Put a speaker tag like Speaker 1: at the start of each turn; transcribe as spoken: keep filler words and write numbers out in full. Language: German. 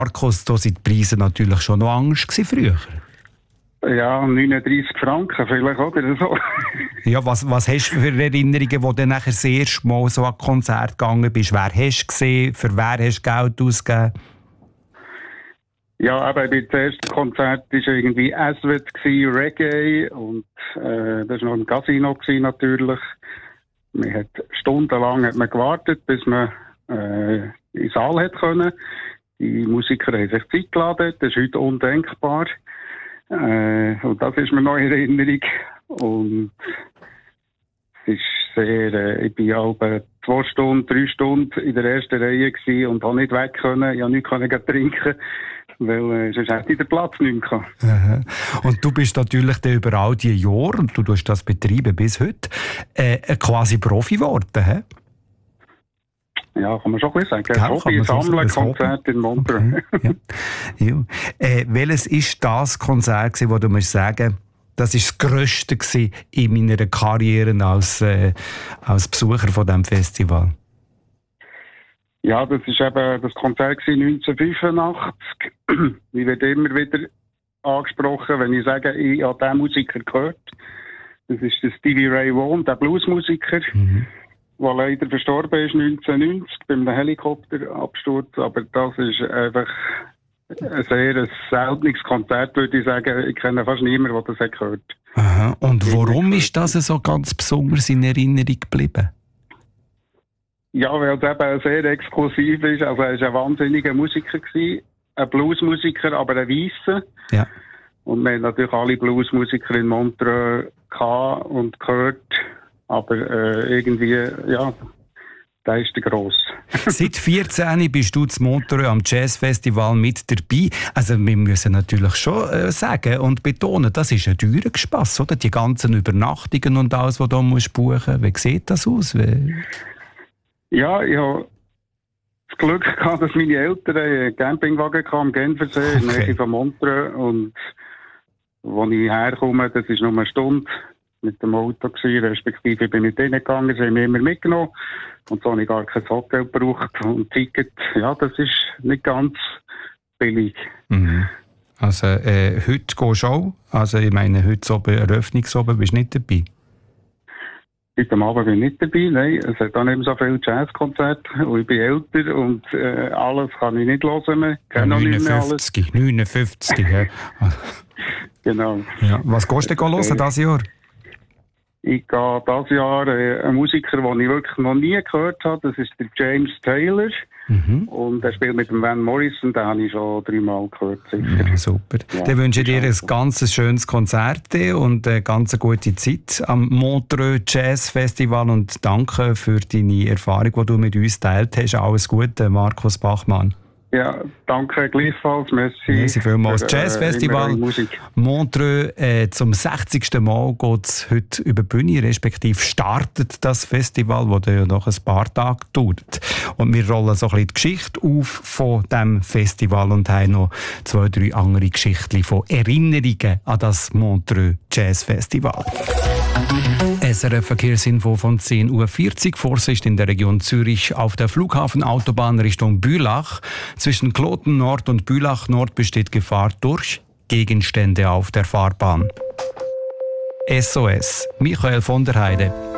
Speaker 1: Markus, da sind die Preise natürlich schon noch anders gewesen früher.
Speaker 2: Ja, neununddreissig Franken vielleicht, oder so.
Speaker 1: Ja, was, was hast du für Erinnerungen, wo du nachher das erste Mal so an Konzert gegangen bist? Wer hast du gesehen? Für wer hast du Geld ausgegeben?
Speaker 2: Ja, aber bei das erste Konzert war irgendwie Aswad, Reggae und äh, das war noch ein Casino gewesen, natürlich. Man hat stundenlang hat man gewartet, bis man äh, in den Saal hat können. Die Musiker haben sich Zeit geladen, das ist heute undenkbar. Äh, und das ist mir noch in Erinnerung. Und es ist sehr, äh, ich bin auch zwei Stunden, drei Stunden in der ersten Reihe gewesen und habe nicht weg können, ich habe nichts können trinken, weil äh, sonst hätte ich den Platz nicht mehr gehabt.
Speaker 1: Aha. Und du bist natürlich dann über all diese Jahre, und du tust das betreiben bis heute, äh, quasi Profi geworden, hä?
Speaker 2: Ja, kann man schon ein bisschen sagen. Hobby, Sammeln, Konzert in Montreux.
Speaker 1: Okay. Ja. Ja. Äh, welches ist das Konzert gewesen, wo du musst sagen, das war das Grösste in meiner Karriere als, äh, als Besucher von diesem Festival?
Speaker 2: Ja, das war eben das Konzert neunzehnhundertfünfundachtzig. Ich werde immer wieder angesprochen, wenn ich sage, ich habe diesen Musiker gehört. Das ist der Stevie Ray Vaughan, der Bluesmusiker. Mhm. Der leider verstorben ist neunzehnhundertneunzig bei einem Helikopterabsturz. Aber das ist einfach ein sehr seltenes Konzert, würde ich sagen. Ich kenne fast niemanden, der das hat gehört.
Speaker 1: Aha. Und warum ist das so ganz besonders in Erinnerung geblieben?
Speaker 2: Ja, weil es eben sehr exklusiv ist. Also er war ein wahnsinniger Musiker gewesen. Ein Bluesmusiker, aber ein Weisser. Ja. Und wir haben natürlich alle Bluesmusiker in Montreux gehabt und gehört. Aber äh, irgendwie, ja, der ist der Grosse.
Speaker 1: Seit vierzehn bist du zu Montreux am Jazzfestival mit dabei. Also wir müssen natürlich schon äh, sagen und betonen, das ist ein teurer Spass, oder? Die ganzen Übernachtungen und alles, was du musst buchen. Wie sieht das aus? Wie...
Speaker 2: Ja, ich habe das Glück gehabt, dass meine Eltern einen Campingwagen hatten am Genfersee, in der Nähe von Montreux. Und wo ich herkomme, das ist nur eine Stunde mit dem Auto gewesen, respektive bin ich mit denen gegangen, sie haben mich immer mitgenommen und so habe ich gar kein Hotel gebraucht und Ticket, ja, das ist nicht ganz billig. Mhm.
Speaker 1: Also äh, heute gehst du auch, also ich meine, heute oben, Eröffnungsoben bist du nicht dabei?
Speaker 2: Heute am Abend bin ich nicht dabei, nein, es hat auch nicht mehr so viele Jazzkonzerte und ich bin älter und äh, alles kann ich nicht hören mehr, ich kenne noch nicht mehr alles.
Speaker 1: neunundfünfzig, ja.
Speaker 2: Genau.
Speaker 1: Ja. Was gehst du denn hören dieses Jahr?
Speaker 2: Ich gehe dieses Jahr äh, einen Musiker, den ich wirklich noch nie gehört habe. Das ist der James Taylor. Mhm. Und er spielt mit dem Van Morrison, den habe ich schon dreimal gehört. Sicher.
Speaker 1: Ja, super. Ja, dann wünsche ich dir ein ganz schönes Konzert und eine ganz gute Zeit am Montreux Jazz Festival und danke für deine Erfahrung, die du mit uns teilt hast. Alles Gute, Markus Bachmann.
Speaker 2: Ja, danke gleichfalls. Merci.
Speaker 1: Merci vielmals. Für, äh, Jazzfestival Montreux äh, zum sechzigsten Mal geht es heute über die Bühne, respektive startet das Festival, das ja noch ein paar Tage dauert. Und wir rollen so ein bisschen die Geschichte auf von diesem Festival und haben noch zwei, drei andere Geschichten von Erinnerungen an das Montreux Jazz Festival. S R F-Verkehrsinfo von zehn Uhr vierzig. Vorsicht in der Region Zürich auf der Flughafenautobahn Richtung Bülach. Zwischen Kloten Nord und Bülach Nord besteht Gefahr durch Gegenstände auf der Fahrbahn. S O S. Michael von der Heide.